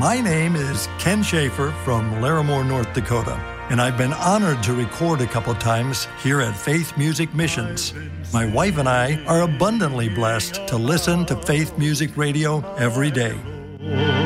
My name is Ken Schaefer from Larimore, North Dakota, and I've been honored to record a couple times here at Faith Music Missions. My wife and I are abundantly blessed to listen to Faith Music Radio every day.